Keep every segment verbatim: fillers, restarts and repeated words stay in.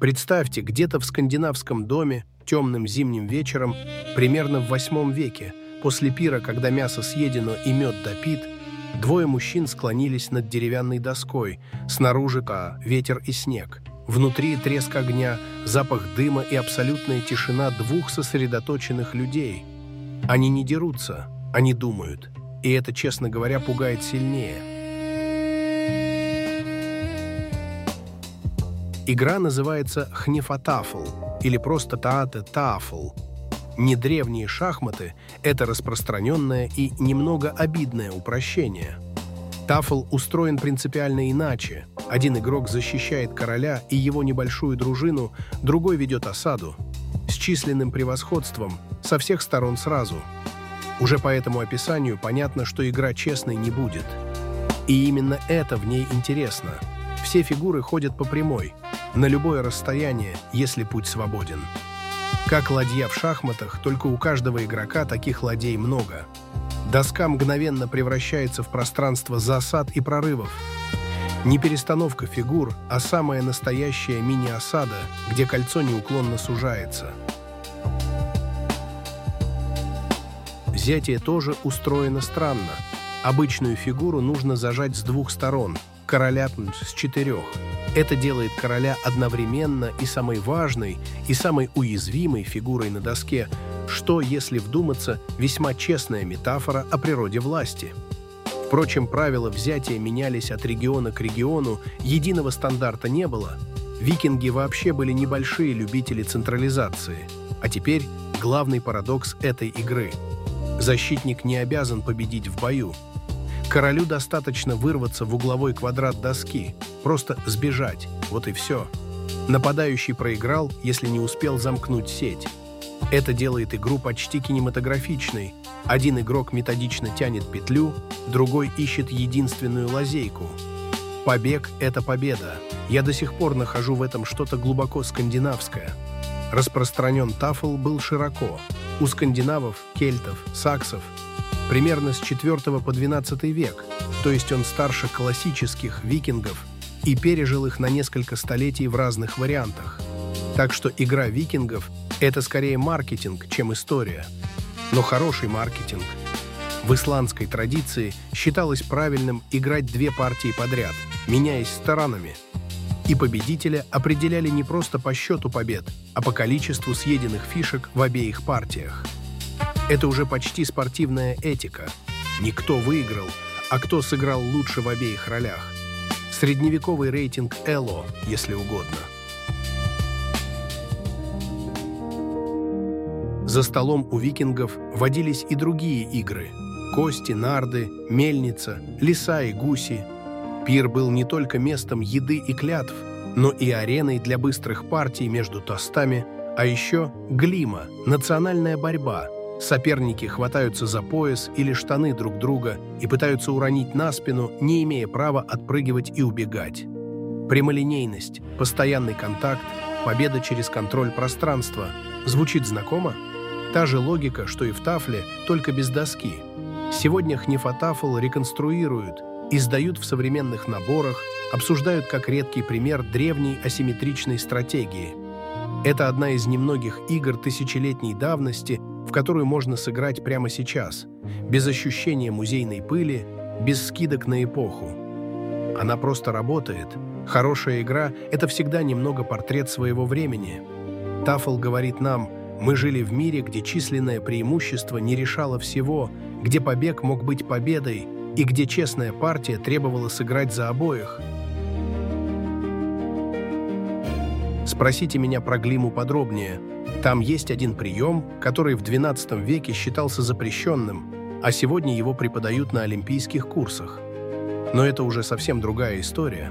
Представьте, где-то в скандинавском доме темным зимним вечером, примерно в восьмом веке, после пира, когда мясо съедено и мед допит, двое мужчин склонились над деревянной доской, снаружи а, ветер и снег. Внутри треск огня, запах дыма и абсолютная тишина двух сосредоточенных людей. Они не дерутся, они думают. И это, честно говоря, пугает сильнее. Игра называется хнифатафл или просто таате-тафл. Не древние шахматы – это распространенное и немного обидное упрощение. Тафл устроен принципиально иначе. Один игрок защищает короля и его небольшую дружину, другой ведет осаду. С численным превосходством, со всех сторон сразу. Уже по этому описанию понятно, что игра честной не будет. И именно это в ней интересно. Все фигуры ходят по прямой, на любое расстояние, если путь свободен. Как ладья в шахматах, только у каждого игрока таких ладей много. Доска мгновенно превращается в пространство засад и прорывов. Не перестановка фигур, а самая настоящая мини-осада, где кольцо неуклонно сужается. Взятие тоже устроено странно. Обычную фигуру нужно зажать с двух сторон, короля с четырех. Это делает короля одновременно и самой важной, и самой уязвимой фигурой на доске, что, если вдуматься, весьма честная метафора о природе власти. Впрочем, правила взятия менялись от региона к региону, единого стандарта не было. Викинги вообще были небольшие любители централизации. А теперь главный парадокс этой игры. Защитник не обязан победить в бою. Королю достаточно вырваться в угловой квадрат доски, просто сбежать, вот и все. Нападающий проиграл, если не успел замкнуть сеть. Это делает игру почти кинематографичной. Один игрок методично тянет петлю, другой ищет единственную лазейку. Побег — это победа. Я до сих пор нахожу в этом что-то глубоко скандинавское. Распространен тафл был широко. У скандинавов, кельтов, саксов примерно с четвёртого по двенадцатый век, то есть он старше классических викингов и пережил их на несколько столетий в разных вариантах. Так что игра викингов — это скорее маркетинг, чем история. Но хороший маркетинг. В исландской традиции считалось правильным играть две партии подряд, меняясь сторонами. И победителя определяли не просто по счету побед, а по количеству съеденных фишек в обеих партиях. Это уже почти спортивная этика. Не кто выиграл, а кто сыграл лучше в обеих ролях. Средневековый рейтинг Эло, если угодно. За столом у викингов водились и другие игры. Кости, нарды, мельница, лиса и гуси. Пир был не только местом еды и клятв, но и ареной для быстрых партий между тостами, а еще глима, национальная борьба. Соперники хватаются за пояс или штаны друг друга и пытаются уронить на спину, не имея права отпрыгивать и убегать. Прямолинейность, постоянный контакт, победа через контроль пространства. Звучит знакомо? Та же логика, что и в тафле, только без доски. Сегодня хнифатафл реконструируют, издают в современных наборах, обсуждают как редкий пример древней асимметричной стратегии. Это одна из немногих игр тысячелетней давности, в которую можно сыграть прямо сейчас, без ощущения музейной пыли, без скидок на эпоху. Она просто работает. Хорошая игра — это всегда немного портрет своего времени. Тафл говорит нам: мы жили в мире, где численное преимущество не решало всего, где побег мог быть победой и где честная партия требовала сыграть за обоих. Спросите меня про глиму подробнее. Там есть один прием, который в двенадцатом веке считался запрещенным, а сегодня его преподают на олимпийских курсах. Но это уже совсем другая история.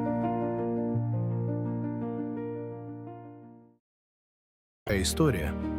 История.